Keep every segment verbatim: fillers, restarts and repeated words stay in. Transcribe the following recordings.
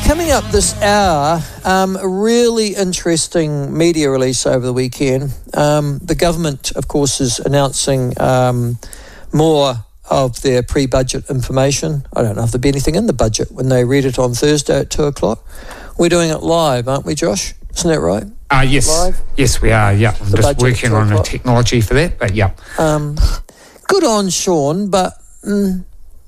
Coming up this hour, um, a really interesting media release over the weekend. Um, the government, of course, is announcing um, more of their pre-budget information. I don't know if there'll be anything in the budget when they read it on Thursday at two o'clock. We're doing it live, aren't we, Josh? Isn't that right? Uh, yes. Live? Yes, we are, yeah. I'm The just budget working at on two the o'clock. technology for that, but yeah. Um, good on Sean, but mm,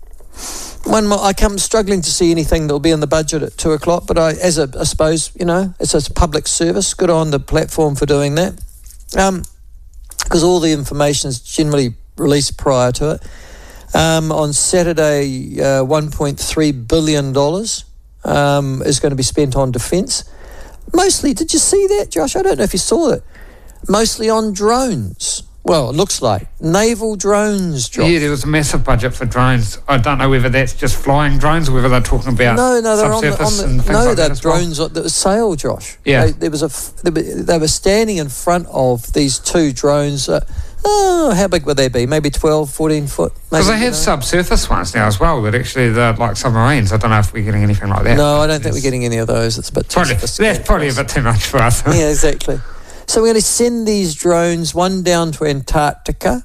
one more, I come struggling to see anything that will be in the budget at two o'clock, but I, as a, I suppose, you know, it's a public service. Good on the platform for doing that. Um, because all the information is generally released prior to it. Um, on Saturday, uh, one point three billion dollars um, is going to be spent on defence. Mostly, did you see that, Josh? I don't know if you saw it. Mostly on drones. Well, it looks like naval drones, Josh. Yeah, there was a massive budget for drones. I don't know whether that's just flying drones or whether they're talking about no, no, they're on the, subsurface on the and things no, like they're that as well. drones that was sail, Josh. Yeah. They, there was a, f- they were- they were standing in front of these two drones. Uh, oh, how big would they be? Maybe twelve, fourteen foot. Because they maybe, have you know. subsurface ones now as well, that actually they're like submarines. I don't know if we're getting anything like that. No, I don't think we're getting any of those. It's a bit too Probably, sophisticated that's probably a for us. bit too much for us. Yeah, exactly. So we're going to send these drones, one down to Antarctica,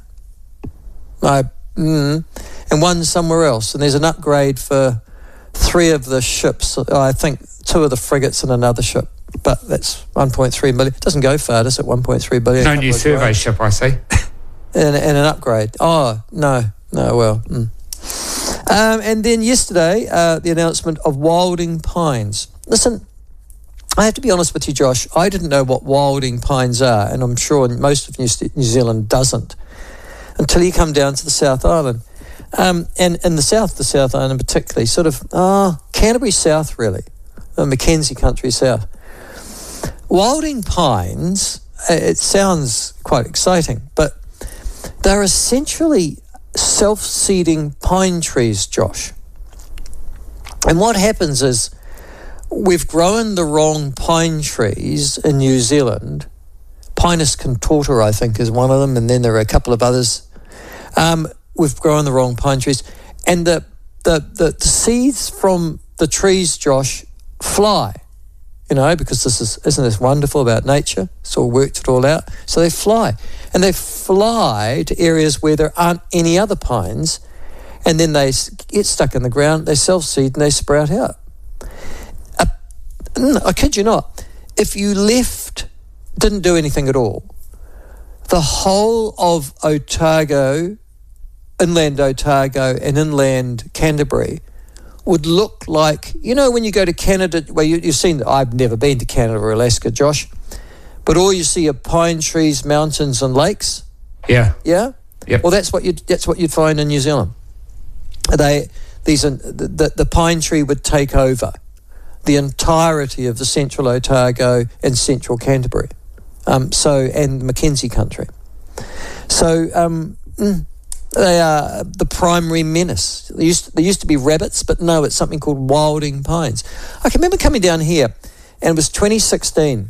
uh, mm, and one somewhere else. And there's an upgrade for three of the ships. I think two of the frigates and another ship. But that's one point three million. It doesn't go far, does it? one point three billion. No Couple new of survey drones. ship, I see. And, and an upgrade. Oh, no, no, well. Mm. Um, and then yesterday, uh, the announcement of Wilding Pines. Listen, I have to be honest with you, Josh. I didn't know what Wilding Pines are, and I'm sure most of New, New Zealand doesn't, until you come down to the South Island. Um, and in the south, the South Island particularly, sort of, ah, Canterbury South, really, uh, Mackenzie Country South. Wilding Pines, uh, it sounds quite exciting, but they're essentially self-seeding pine trees, Josh. And what happens is we've grown the wrong pine trees in New Zealand. Pinus contorta, I think, is one of them, and then there are a couple of others. Um, we've grown the wrong pine trees. And the, the, the, the seeds from the trees, Josh, fly. You know, because this is, isn't this wonderful about nature? It's all worked it all out. So they fly. And they fly to areas where there aren't any other pines, and then they s- get stuck in the ground, they self-seed, and they sprout out. Uh, I kid you not. If you left, didn't do anything at all, the whole of Otago, inland Otago and inland Canterbury would look like, you know, when you go to Canada, well, you, you've seen, I've never been to Canada or Alaska, Josh, but all you see are pine trees, mountains and lakes. Yeah. Yeah? Yep. Well, that's what you'd, that's what you'd find in New Zealand. They, these are, the, the, the pine tree would take over the entirety of the central Otago and central Canterbury. Um, so, and Mackenzie country. So, um, mm, they are the primary menace. There used, to, there used to be rabbits, but no, it's something called Wilding Pines. I can remember coming down here, and it was twenty sixteen,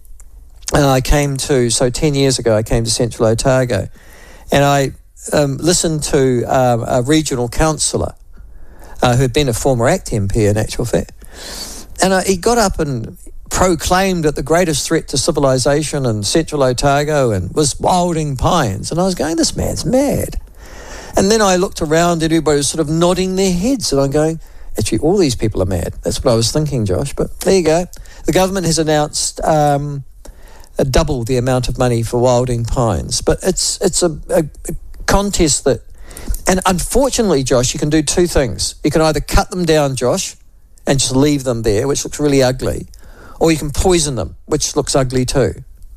and I came to, so ten years ago, I came to Central Otago, and I um, listened to um, a regional councillor uh, who had been a former ACT M P in actual fact, and uh, he got up and proclaimed that the greatest threat to civilization in Central Otago and was Wilding Pines, and I was going, this man's mad. And then I looked around and everybody was sort of nodding their heads, and I'm going, actually, all these people are mad. That's what I was thinking, Josh. But there you go. The government has announced um, a double the amount of money for Wilding Pines. But it's it's a, a, a contest that, and unfortunately, Josh, you can do two things. You can either cut them down, Josh, and just leave them there, which looks really ugly, or you can poison them, which looks ugly too.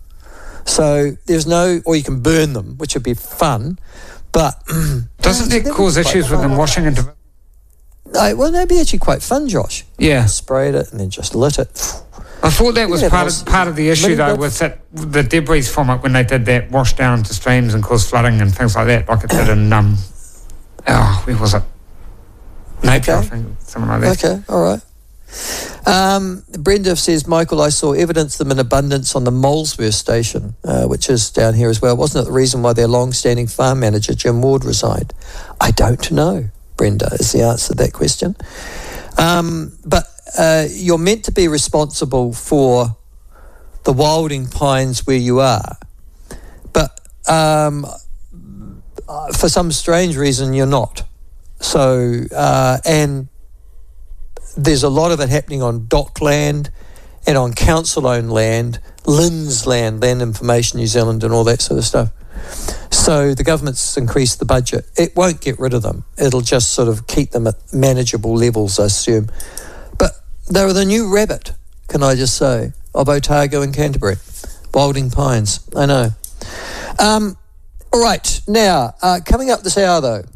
So there's no, or you can burn them, which would be fun. But Doesn't that that cause issues with them washing and... No, well, that'd be actually quite fun, Josh. Yeah. Sprayed it and then just lit it. I thought that was Yeah, part those of part of the issue, little though, bit- was that the debris from it when they did that wash down to streams and caused flooding and things like that, like it did in, um, oh, where was it? Napier, Okay. I think, something like that. Okay, all right. Um, Brenda says, Michael, I saw evidence of them in abundance on the Molesworth station, uh, which is down here as well. Wasn't it the reason why their long-standing farm manager, Jim Ward, resigned? I don't know, Brenda, is the answer to that question. Um, but uh, you're meant to be responsible for the wilding pines where you are, but um, for some strange reason you're not. So, uh, and there's a lot of it happening on dockland and on council-owned land, L I N Z land, Land Information New Zealand and all that sort of stuff. So the government's increased the budget. It won't get rid of them. It'll just sort of keep them at manageable levels, I assume. But they're the new rabbit, can I just say, of Otago and Canterbury. Wilding pines, I know. Um, all right, now, uh, coming up this hour, though,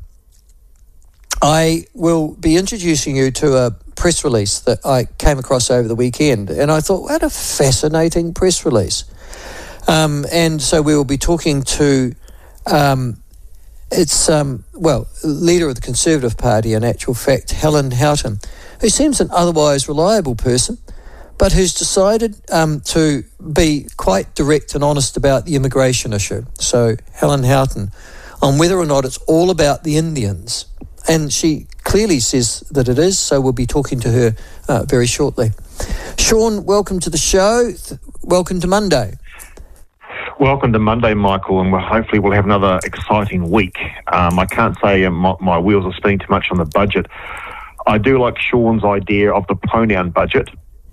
I will be introducing you to a press release that I came across over the weekend, and I thought, what a fascinating press release. Um, and so we will be talking to, um, it's, um, well, leader of the Conservative Party, in actual fact, Helen Houghton, who seems an otherwise reliable person, but who's decided um, to be quite direct and honest about the immigration issue. So Helen Houghton, on whether or not it's all about the Indians. And she clearly says that it is, so we'll be talking to her uh, very shortly. Sean, welcome to the show. Th- welcome to Monday. Welcome to Monday, Michael, and we'll, hopefully we'll have another exciting week. Um, I can't say uh, my, my wheels are spinning too much on the budget. I do like Sean's idea of the pronoun budget.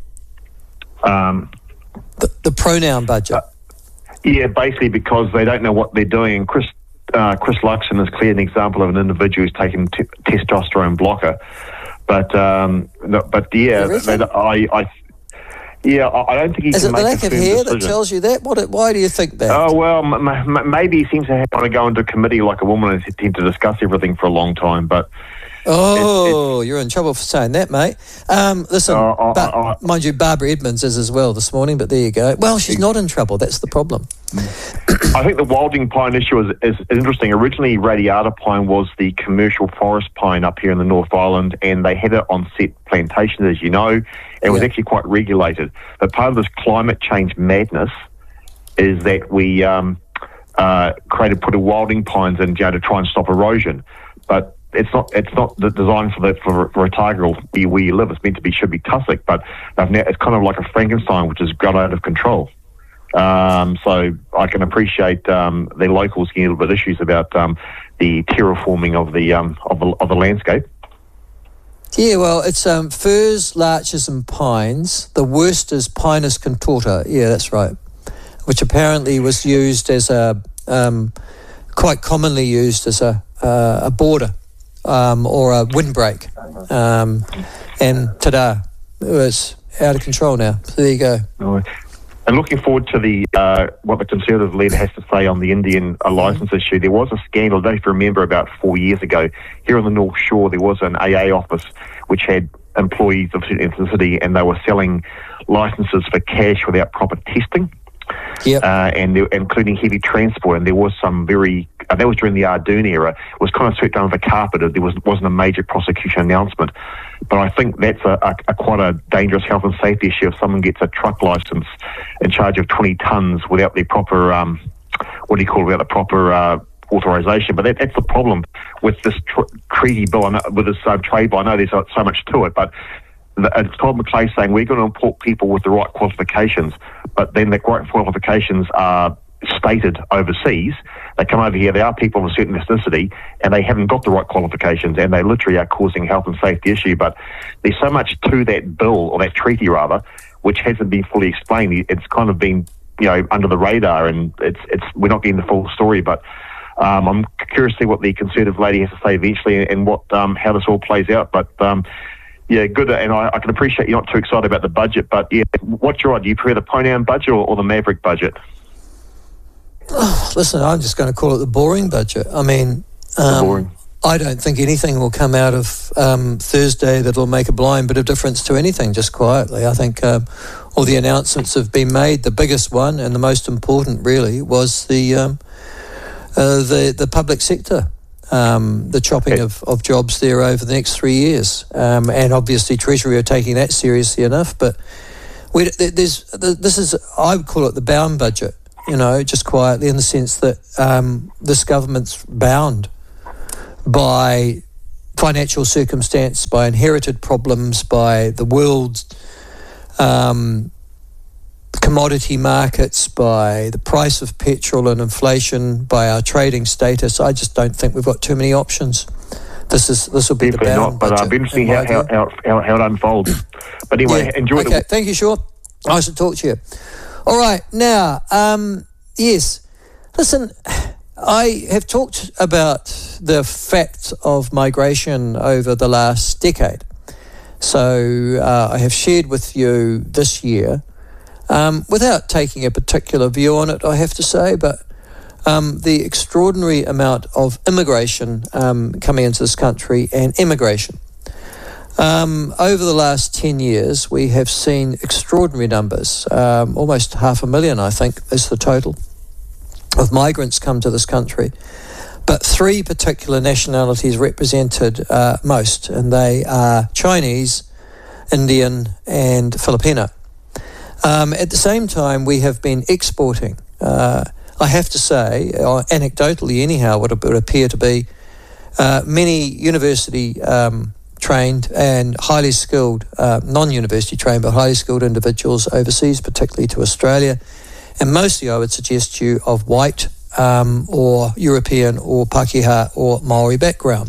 Um, the, the pronoun budget? Uh, yeah, basically because they don't know what they're doing. Chris uh, Chris Luxon is clearly an example of an individual who's taken t- testosterone blocker. But, um, no, but yeah, they, I... I Yeah, I don't think he Is can it make the lack of hair decision. that tells you that? What? Why do you think that? Oh, well, m- m- maybe he seems to want to go into a committee like a woman and seem to discuss everything for a long time, but... Oh, it, it, you're in trouble for saying that, mate. Um, listen, uh, I, but, I, I, mind you, Barbara Edmonds is as well this morning, but there you go. Well, she's not in trouble. That's the problem. I think the wilding pine issue is, is, is interesting. Originally, radiata pine was the commercial forest pine up here in the North Island, and they had it on set plantations, as you know, and it was yeah. actually quite regulated. But part of this climate change madness is that we um, uh, created put a wilding pines in, you know, to try and stop erosion. But it's not it's not designed for the for, for Otago where, where you live. It's meant to be should be tussock, but now it's kind of like a Frankenstein, which has got out of control. Um, so I can appreciate um, the locals getting a little bit of issues about um, the terraforming of the um, of the of the landscape. Yeah, well, it's um, firs, larches, and pines. The worst is Pinus contorta. Yeah, that's right. Which apparently was used as a um, quite commonly used as a uh, a border um, or a windbreak. Um, and ta-da, it's out of control now. So there you go. Oh. And looking forward to the uh, what the Conservative leader has to say on the Indian uh, licence issue. There was a scandal, I don't know if you remember, about four years ago. Here on the North Shore, there was an A A office which had employees of the city, and they were selling licences for cash without proper testing. Yep. Uh, and there, including heavy transport, and there was some very, uh, that was during the Ardoon era, it was kind of swept under the carpet. There was, wasn't a major prosecution announcement. But I think that's a, a, a quite a dangerous health and safety issue if someone gets a truck licence in charge of twenty tonnes without the proper, um, what do you call it, without the proper uh, authorisation. But that, that's the problem with this tr- treaty bill, I know, with this uh, trade bill. I know there's so, so much to it, but it's Todd McClay saying we're going to import people with the right qualifications, but then the right qualifications are stated overseas. They come over here, they are people of a certain ethnicity, and they haven't got the right qualifications, and they literally are causing health and safety issue. But there's so much to that bill, or that treaty rather, which hasn't been fully explained. It's kind of been, you know, under the radar, and it's it's we're not getting the full story. But um, I'm curious to see what the Conservative lady has to say eventually, and what um, how this all plays out. But um, yeah, good, and I, I can appreciate you're not too excited about the budget, but yeah, what's your idea? Do you prefer the pronoun budget or, or the maverick budget? Oh, listen, I'm just going to call it the boring budget. I mean, um, boring. I don't think anything will come out of um, Thursday that'll make a blind bit of difference to anything, just quietly. I think um, all the announcements have been made. The biggest one and the most important, really, was the um, uh, the, the public sector. Um, the chopping of, of jobs there over the next three years. Um, and obviously Treasury are taking that seriously enough, but we, there's, this is, I would call it the bound budget, you know, just quietly, in the sense that um, this government's bound by financial circumstance, by inherited problems, by the world's um, commodity markets, by the price of petrol and inflation, by our trading status. I just don't think we've got too many options. This is this will be Definitely the bound not, but budget, I'll be interested in how, my how, view. how, how, how it unfolds. But anyway, Yeah. enjoy Okay, the... thank you, Shaw. Nice to talk to you. All right, now, um, yes, listen, I have talked about the fact of migration over the last decade. So uh, I have shared with you this year, um, without taking a particular view on it, I have to say, but um, the extraordinary amount of immigration um, coming into this country and immigration. Um, over the last ten years, we have seen extraordinary numbers, um, almost half a million, I think, is the total, of migrants come to this country. But three particular nationalities represented uh, most, and they are Chinese, Indian, and Filipino. Um, at the same time, we have been exporting, uh, I have to say, uh, anecdotally anyhow, what it would appear to be, uh, many university um, trained and highly skilled, uh, non-university trained, but highly skilled individuals overseas, particularly to Australia, and mostly, I would suggest to you, of white um, or European or Pākehā or Maori background.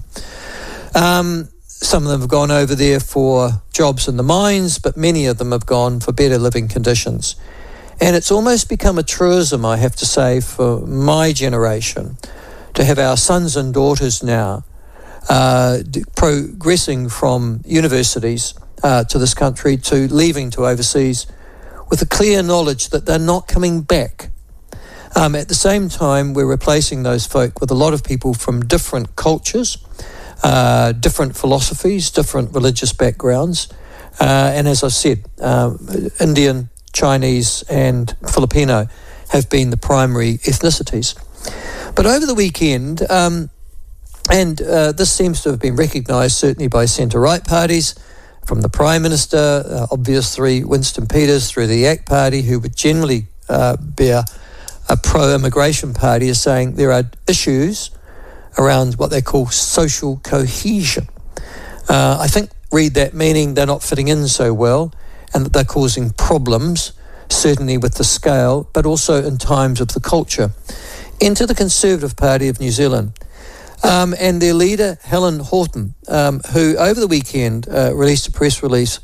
Um, some of them have gone over there for jobs in the mines, but many of them have gone for better living conditions. And it's almost become a truism, I have to say, for my generation, to have our sons and daughters now uh, d- progressing from universities uh, to this country to leaving to overseas with a clear knowledge that they're not coming back. Um, at the same time, we're replacing those folk with a lot of people from different cultures, uh, different philosophies, different religious backgrounds. Uh, and as I said, um, Indian, Chinese and Filipino have been the primary ethnicities. But over the weekend, um, and uh, this seems to have been recognised certainly by centre-right parties, from the Prime Minister, uh, obviously Winston Peters, through the ACT Party, who would generally uh, bear a pro-immigration party, is saying there are issues around what they call social cohesion. Uh, I think, read that meaning they're not fitting in so well and that they're causing problems, certainly with the scale, but also in times of the culture. Enter the Conservative Party of New Zealand. Um, and their leader, Helen Horton, um, who over the weekend uh, released a press release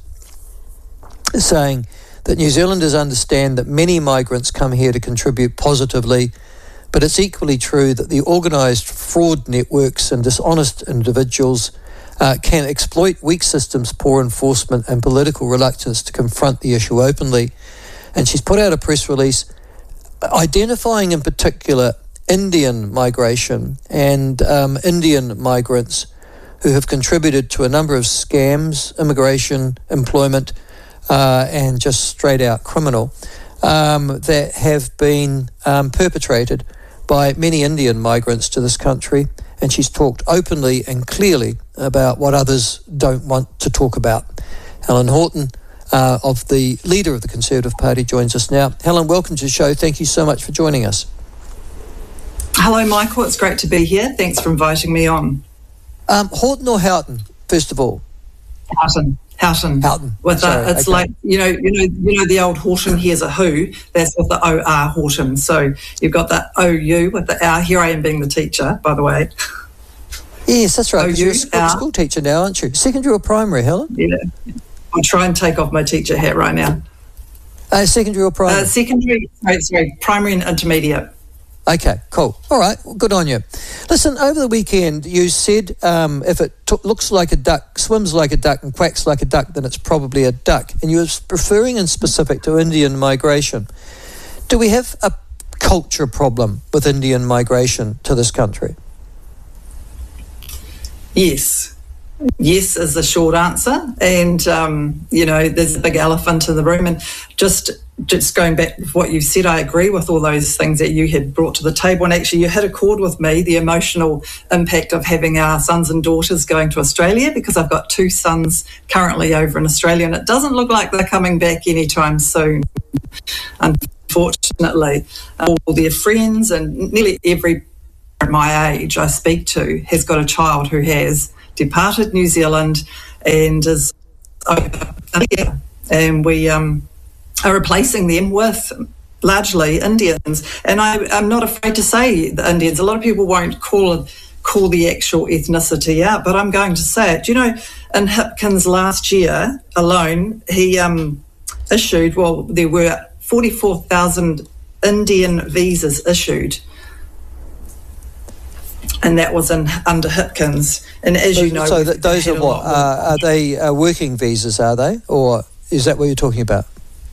saying that New Zealanders understand that many migrants come here to contribute positively, but it's equally true that the organised fraud networks and dishonest individuals uh, can exploit weak systems, poor enforcement and political reluctance to confront the issue openly. And she's put out a press release identifying in particular Indian migration and um, Indian migrants who have contributed to a number of scams, immigration, employment, uh, and just straight out criminal um, that have been um, perpetrated by many Indian migrants to this country. And she's talked openly and clearly about what others don't want to talk about. Helen Horton, uh, of the leader of the Conservative Party, joins us now. Helen, welcome to the show. Thank you so much for joining us. Hello, Michael. It's great to be here. Thanks for inviting me on. Um, Horton or Houghton, first of all? Houghton. Houghton. Houghton. With Sorry, a, it's okay. like you know, you know, you know the old Horton. Here's a who. That's with the O R Horton. So you've got the O U with the R. Here I am being the teacher, by the way. Yes, that's right. 'Cause you're a school, O U, school teacher now, aren't you? secondary or primary, Helen? Yeah. I'll try and take off my teacher hat right now. Uh, secondary or primary? Uh, secondary. Sorry, sorry, primary and intermediate. Okay, cool. All right, well, good on you. Listen, over the weekend you said um, if it t- looks like a duck, swims like a duck and quacks like a duck, then it's probably a duck. And you were referring in specific to Indian migration. Do we have a culture problem with Indian migration to this country? Yes. Yes is the short answer. And, um, you know, there's a big elephant in the room. And just just going back to what you said, I agree with all those things that you had brought to the table. And actually, you hit a chord with me, the emotional impact of having our sons and daughters going to Australia, because I've got two sons currently over in Australia, and it doesn't look like they're coming back anytime soon, unfortunately. All their friends and nearly every my age I speak to has got a child who has departed New Zealand and is over here. And we um, are replacing them with largely Indians. And I, I'm not afraid to say the Indians. A lot of people won't call call the actual ethnicity out, but I'm going to say it. Do you know, in Hipkins last year alone, he um, issued, well, there were forty-four thousand Indian visas issued. And that was in under Hipkins. And as so, you know... So th- those are what? Uh, are they uh, working visas, are they? Or is that what you're talking about?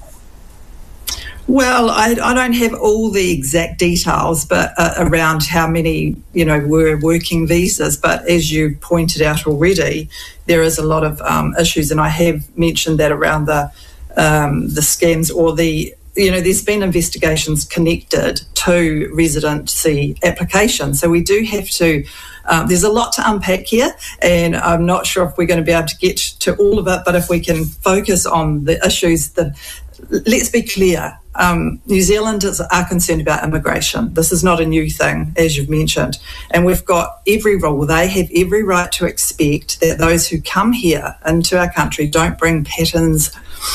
Well, I, I don't have all the exact details but uh, around how many, you know, were working visas. But as you pointed out already, there is a lot of um, issues. And I have mentioned that around the um, the scams or the... You know, there's been investigations connected to residency applications. So we do have to, um, there's a lot to unpack here, and I'm not sure if we're going to be able to get to all of it, but if we can focus on the issues, that, let's be clear, um, New Zealanders are concerned about immigration. This is not a new thing, as you've mentioned, and we've got every rule. They have every right to expect that those who come here into our country don't bring patterns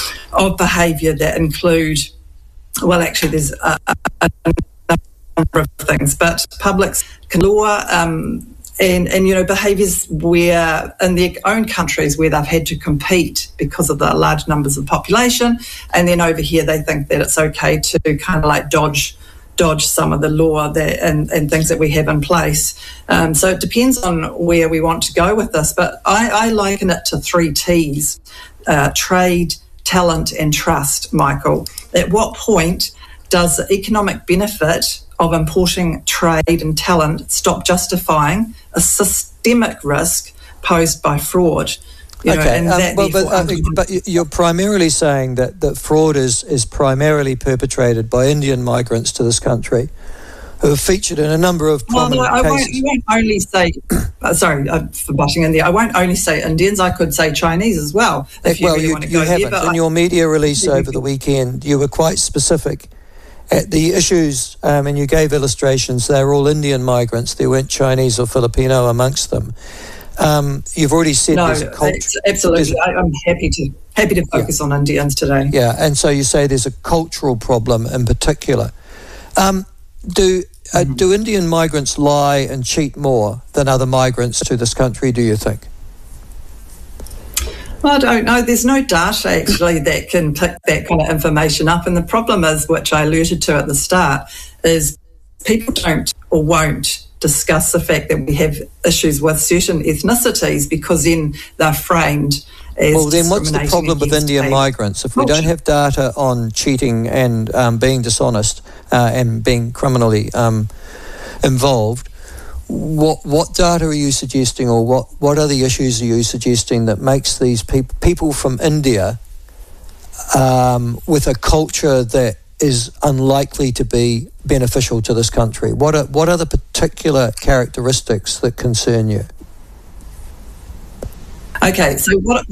of behaviour that include... Well, actually, there's a, a, a number of things, but public law um, and, and, you know, behaviours where in their own countries where they've had to compete because of the large numbers of population, and then over here they think that it's okay to kind of like dodge dodge some of the law that and, and things that we have in place. Um, so it depends on where we want to go with this, but I, I liken it to three T's, uh, trade, talent and trust, Michael. At what point does the economic benefit of importing trade and talent stop justifying a systemic risk posed by fraud? You know, okay, and um, that well, but, uh, under- but you're primarily saying that, that fraud is, is primarily perpetrated by Indian migrants to this country, who have featured in a number of prominent well, no, I cases. won't, you won't only say, uh, sorry uh, for butting in there, I won't only say Indians, I could say Chinese as well. If you well, really you, want to you go haven't. there, In I, your media release over the weekend, you were quite specific at the issues, um, and you gave illustrations. They're all Indian migrants. There weren't Chinese or Filipino amongst them. Um, you've already said no, there's a culture. it's absolutely. I, I'm happy to happy to focus yeah. on Indians today. Yeah, and so you say there's a cultural problem in particular. Um, do uh, mm-hmm. do Indian migrants lie and cheat more than other migrants to this country, do you think? Well, I don't know. There's no data actually that can pick that kind of information up. And the problem is, which I alluded to at the start, is people don't or won't discuss the fact that we have issues with certain ethnicities because then they're framed as well, then what's the problem with Indian a migrants? If we culture. don't have data on cheating and um, being dishonest uh, and being criminally um, involved, what what data are you suggesting, or what, what are the issues are you suggesting that makes these peop- people from India um, with a culture that is unlikely to be beneficial to this country? What are, what are the particular characteristics that concern you? Okay, so what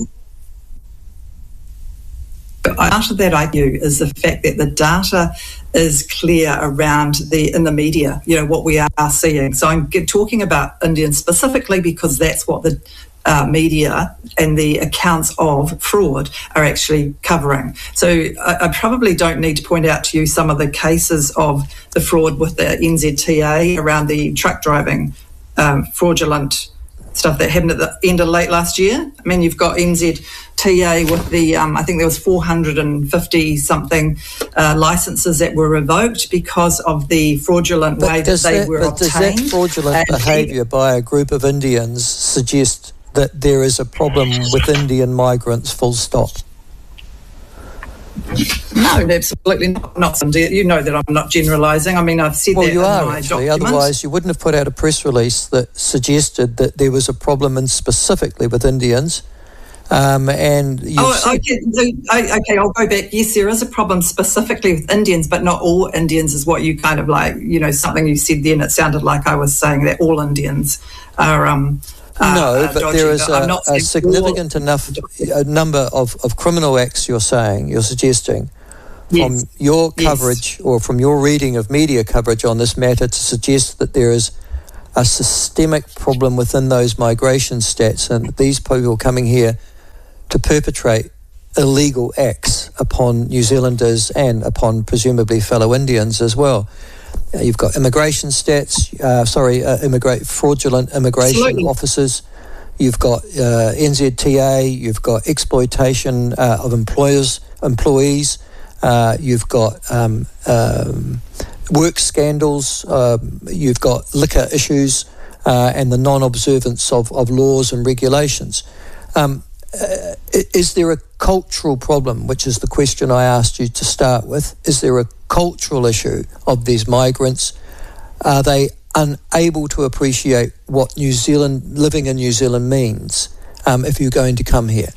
after that I view is the fact that the data is clear around the in the media, you know, what we are seeing. So I'm talking about Indians specifically because that's what the uh, media and the accounts of fraud are actually covering. So I, I probably don't need to point out to you some of the cases of the fraud with the N Z T A around the truck driving um, fraudulent stuff that happened at the end of late last year. I mean, you've got N Z T A with the, um, I think there was four hundred fifty something uh, licences that were revoked because of the fraudulent but way that they that, were but obtained. Does that fraudulent And behaviour by a group of Indians suggest that there is a problem with Indian migrants, full stop? No, absolutely not. not. You know that I'm not generalising. I mean, I've said Well, that you in are my actually. document. Otherwise, you wouldn't have put out a press release that suggested that there was a problem, and specifically with Indians. Um, and you Oh, said, okay. I, okay, I'll go back. Yes, there is a problem specifically with Indians, but not all Indians is what you kind of like, you know, something you said then. It sounded like I was saying that all Indians are... Um, uh, no, are but dodgy, there is but I'm a, not a saying significant all- enough a number of, of criminal acts you're saying, you're suggesting, from Yes. your Yes. coverage or from your reading of media coverage on this matter to suggest that there is a systemic problem within those migration stats, and these people coming here to perpetrate illegal acts upon New Zealanders and upon presumably fellow Indians as well. Uh, you've got immigration stats, uh, sorry, uh, immigrate fraudulent immigration Absolutely. officers. You've got uh, N Z T A. You've got exploitation uh, of employers, employees. Uh, you've got um, um, work scandals. Uh, you've got liquor issues uh, and the non-observance of, of laws and regulations. Um, uh, is there a cultural problem, which is the question I asked you to start with? Is there a cultural issue of these migrants? Are they unable to appreciate what New Zealand, living in New Zealand means um, if you're going to come here?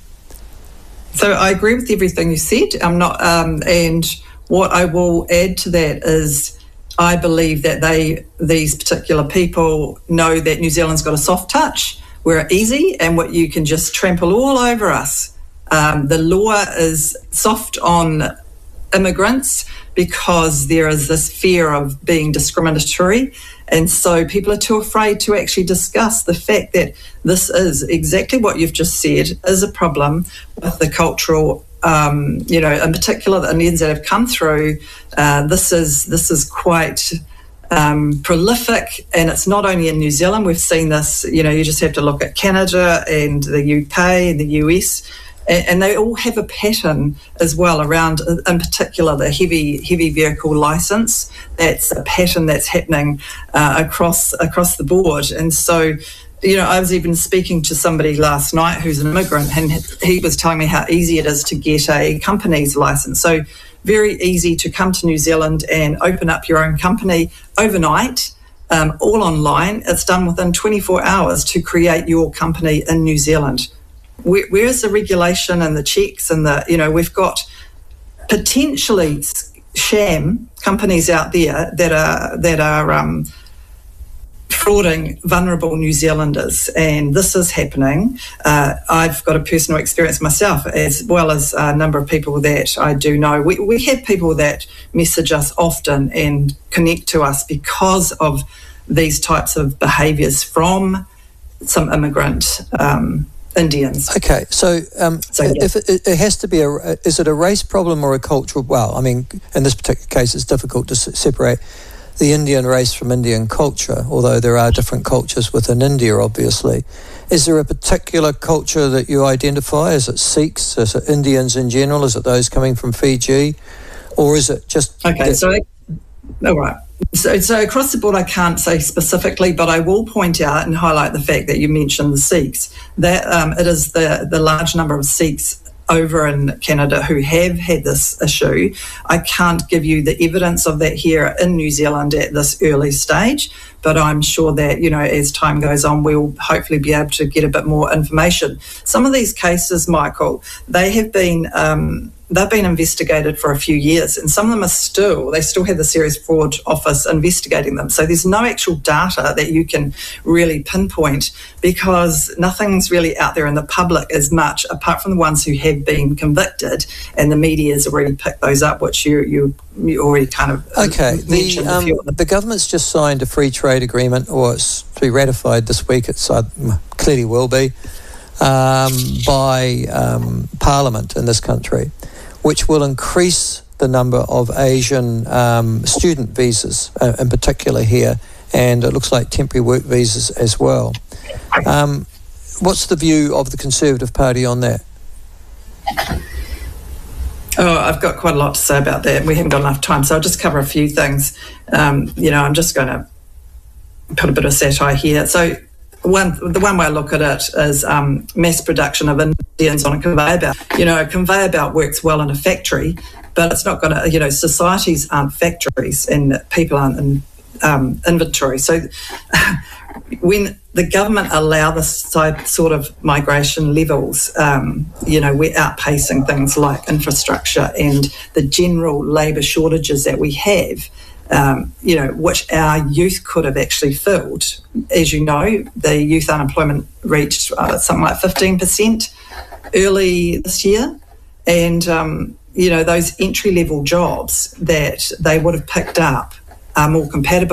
So I agree with everything you said. I'm not, um, and what I will add to that is I believe that they, these particular people, know that New Zealand's got a soft touch. We're easy, and what you can just trample all over us. Um, the law is soft on immigrants because there is this fear of being discriminatory, and so people are too afraid to actually discuss the fact that this is exactly what you've just said is a problem with the cultural, um, you know, in particular the Indians that have come through. Uh, this is this is quite um, prolific, and it's not only in New Zealand. We've seen this. You know, you just have to look at Canada and the U K and the U S. And they all have a pattern as well around, in particular, the heavy heavy vehicle licence. That's a pattern that's happening uh, across across the board. And so, you know, I was even speaking to somebody last night who's an immigrant, and he was telling me how easy it is to get a company's licence. So very easy to come to New Zealand and open up your own company overnight, um, all online. It's done within twenty-four hours to create your company in New Zealand. Where, where's the regulation and the checks and the, you know, we've got potentially sham companies out there that are that are um, frauding vulnerable New Zealanders, and this is happening. Uh, I've got a personal experience myself, as well as a number of people that I do know. We, we have people that message us often and connect to us because of these types of behaviours from some immigrant um Indians. Okay, so, um, so yeah. if it, it has to be a, is it a race problem or a cultural? Well, I mean, in this particular case, it's difficult to s- separate the Indian race from Indian culture, although there are different cultures within India, obviously. Is there a particular culture that you identify? Is it Sikhs? Is it Indians in general? Is it those coming from Fiji? Or is it just... Okay, so, all right. So, so across the board, I can't say specifically, but I will point out and highlight the fact that you mentioned the Sikhs, that um, it is the, the large number of Sikhs over in Canada who have had this issue. I can't give you the evidence of that here in New Zealand at this early stage, but I'm sure that, you know, as time goes on, we'll hopefully be able to get a bit more information. Some of these cases, Michael, they have been... Um, They've been investigated for a few years, and some of them are still, they still have the Serious Fraud Office investigating them. So there's no actual data that you can really pinpoint because nothing's really out there in the public as much, apart from the ones who have been convicted, and the media's already picked those up, which you you, you already kind of Okay, the, mentioned. um, the government's just signed a free trade agreement, or it's to be ratified this week, it's uh, clearly will be, um, by um, Parliament in this country, which will increase the number of Asian um, student visas, uh, in particular here, and it looks like temporary work visas as well. Um, what's the view of the Conservative Party on that? Oh, I've got quite a lot to say about that. We haven't got enough time, so I'll just cover a few things. Um, you know, I'm just going to put a bit of satire here. So One, the one way I look at it is um, mass production of Indians on a conveyor belt. You know, a conveyor belt works well in a factory, but it's not going to, you know, societies aren't factories and people aren't in um, inventory. So when the government allow this sort of migration levels, um, you know, we're outpacing things like infrastructure and the general labour shortages that we have. Um, you know, which our youth could have actually filled. As you know, the youth unemployment reached uh, something like fifteen percent early this year. And, um, you know, those entry-level jobs that they would have picked up are more compatible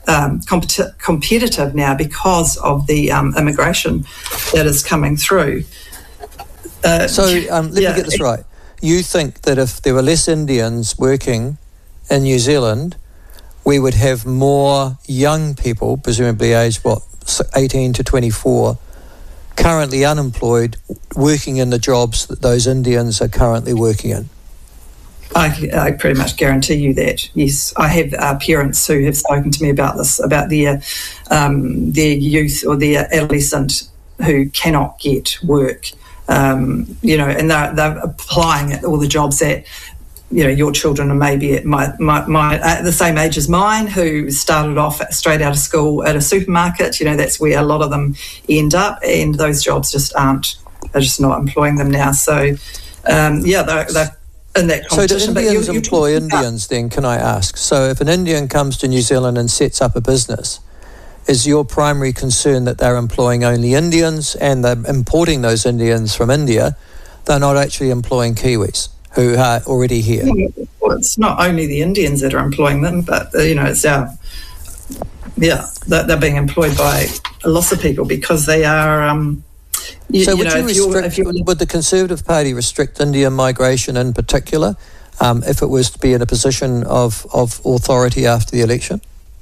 um, compet- competitive now because of the um, immigration that is coming through. Uh, so um, let yeah, me get this right. You think that if there were less Indians working in New Zealand, we would have more young people, presumably aged, what, eighteen to twenty-four, currently unemployed, working in the jobs that those Indians are currently working in? I, I pretty much guarantee you that. Yes, I have uh, parents who have spoken to me about this, about their um, their youth or their adolescent who cannot get work. Um, you know, and they're, they're applying at all the jobs that, you know, your children are maybe at my, my, my at the same age as mine, who started off straight out of school at a supermarket. You know, that's where a lot of them end up, and those jobs just aren't, they're just not employing them now. So, um, yeah, they're, they're in that competition. So do Indians but you, employ Indians then, can I ask? So if an Indian comes to New Zealand and sets up a business, is your primary concern that they're employing only Indians and they're importing those Indians from India? They're not actually employing Kiwis who are already here? Well, it's not only the Indians that are employing them, but, uh, you know, it's our, yeah, they're, they're being employed by lots of people because they are... Um, you, so you would, know, you restrict, if you're, would the Conservative Party restrict Indian migration in particular um, if it was to be in a position of, of authority after the election?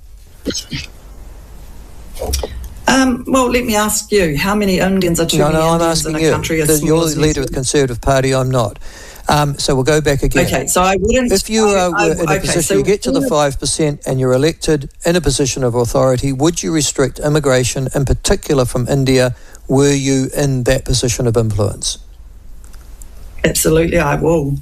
Um, well, let me ask you, how many Indians are too no, many no, I'm Indians asking in a you. country as The, small you're as the New leader of the Zealand? Conservative Party, I'm not. Um, so we'll go back again. Okay, so I wouldn't... If you are I, I, in a okay, position, so you get to the five percent and you're elected in a position of authority, would you restrict immigration, in particular from India, were you in that position of influence? Absolutely, I will.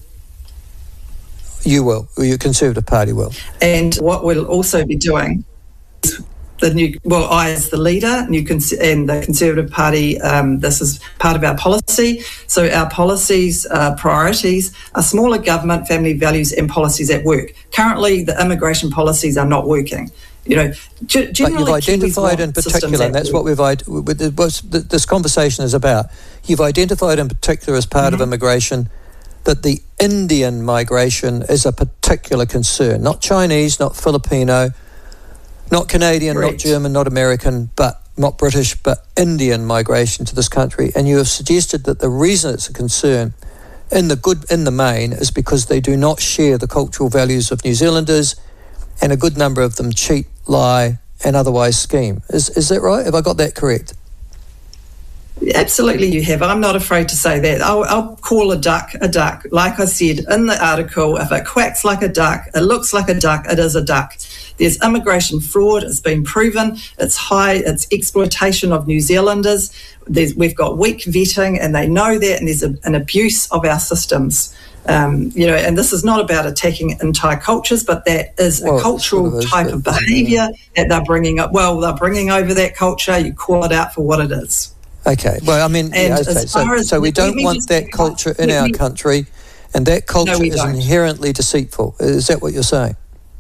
You will, or your Conservative Party will. And what we'll also be doing is the new, well, I as the leader, new cons- and the Conservative Party, um, this is part of our policy. So our policies, uh, priorities are smaller government, family values and policies at work. Currently, the immigration policies are not working. You know, g- but you've identified in particular, and that's what we've what this conversation is about. You've identified in particular as part mm-hmm. of immigration that the Indian migration is a particular concern, not Chinese, not Filipino, not Canadian, Correct. not German, not American, but not British, but Indian migration to this country. And you have suggested that the reason it's a concern in the good, in the main, is because they do not share the cultural values of New Zealanders, and a good number of them cheat, lie, and otherwise scheme. Is is that right? Have I got that correct? Absolutely, you have. I'm not afraid to say that. I'll, I'll call a duck a duck. Like I said in the article, if it quacks like a duck, it looks like a duck, it is a duck. There's immigration fraud. It's been proven. It's high. It's exploitation of New Zealanders. There's, we've got weak vetting, and they know that, and there's a, an abuse of our systems. Um, you know, and this is not about attacking entire cultures, but that is well, a cultural sort of is, type of behaviour that they're bringing up. Well, they're bringing over that culture. You call it out for what it is. Okay. Well, I mean, yeah, okay. so, as, so we don't want just, that culture in our me, country, and that culture no, is don't. inherently deceitful. Is that what you're saying?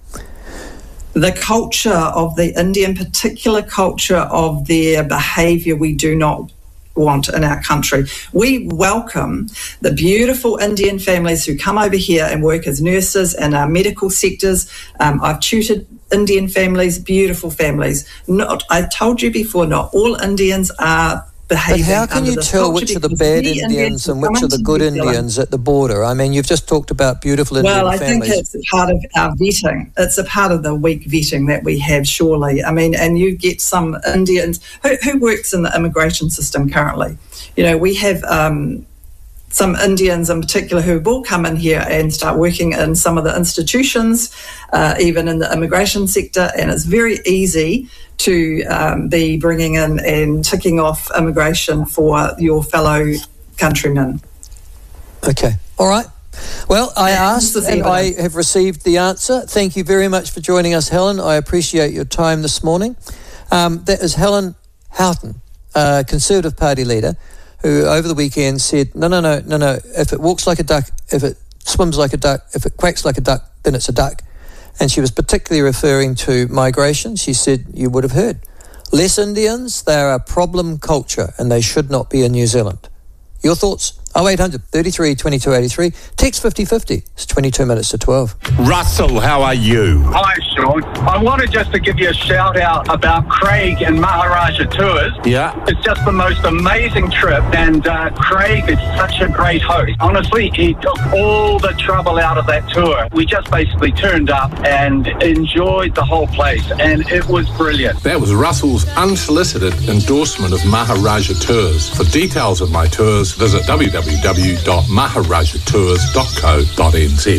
The culture of the Indian, particular culture of their behaviour, we do not want in our country. We welcome the beautiful Indian families who come over here and work as nurses in our medical sectors. Um, I've tutored Indian families, beautiful families. Not, I told you before, not all Indians are behaving. But how can you tell which are the bad Indians and which are the good Indians at the border? I mean, you've just talked about beautiful Indian well, I families. think it's part of our vetting. It's a part of the weak vetting that we have, surely. I mean, and you get some Indians who, who works in the immigration system currently. You know, we have um, some Indians in particular who will come in here and start working in some of the institutions, uh, even in the immigration sector, and it's very easy to um, be bringing in and ticking off immigration for your fellow countrymen. Okay, all right. Well, I and asked and I have received the answer. Thank you very much for joining us, Helen. I appreciate your time this morning. Um, that is Helen Houghton, uh, Conservative Party leader, who over the weekend said, no, no, no, no, no, if it walks like a duck, if it swims like a duck, if it quacks like a duck, then it's a duck. And she was particularly referring to migration. She said, you would have heard, less Indians, they are a problem culture and they should not be in New Zealand. Your thoughts? oh eight hundred, thirty-three, twenty-two eighty-three. Text fifty fifty. It's twenty-two minutes to twelve. Russell, how are you? Hi, Sean. I wanted just to give you a shout out about Craig and Maharaja Tours. Yeah. It's just the most amazing trip, and uh, Craig is such a great host. Honestly, he took all the trouble out of that tour. We just basically turned up and enjoyed the whole place, and it was brilliant. That was Russell's unsolicited endorsement of Maharaja Tours. For details of my tours, visit w w w dot maharaja tours dot co dot n z.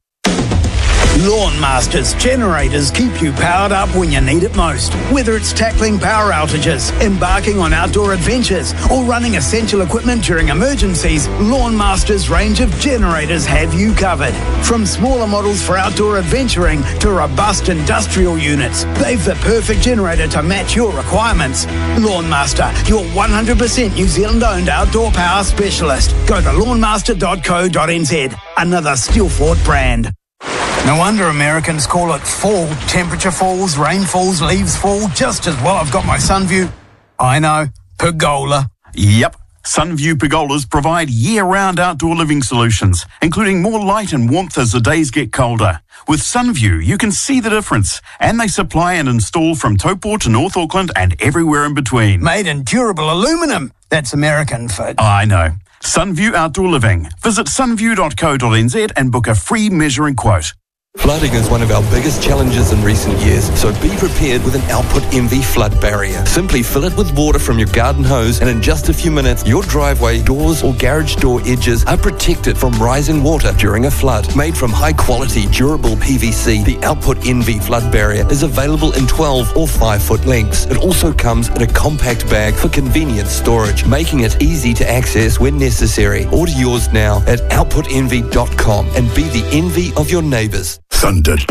Lawn Masters generators keep you powered up when you need it most. Whether it's tackling power outages, embarking on outdoor adventures, or running essential equipment during emergencies, Lawn Masters' range of generators have you covered. From smaller models for outdoor adventuring to robust industrial units, they've the perfect generator to match your requirements. Lawn Master, your one hundred percent New Zealand-owned outdoor power specialist. Go to lawn master dot co dot n z, another Steelfort brand. No wonder Americans call it fall. Temperature falls, rain falls, leaves fall, just as well I've got my Sunview. I know, pergola. Yep. Sunview pergolas provide year-round outdoor living solutions, including more light and warmth as the days get colder. With Sunview, you can see the difference, and they supply and install from Taupo to North Auckland and everywhere in between. Made in durable aluminum. That's American for... I know. Sunview Outdoor Living. Visit sunview dot co dot n z and book a free measuring quote. Flooding is one of our biggest challenges in recent years, so be prepared with an Output M V flood barrier. Simply fill it with water from your garden hose, and in just a few minutes, your driveway, doors or garage door edges are protected from rising water during a flood. Made from high-quality, durable P V C, the Output M V flood barrier is available in twelve or five foot lengths. It also comes in a compact bag for convenient storage, making it easy to access when necessary. Order yours now at output n v dot com and be the envy of your neighbours. Thunder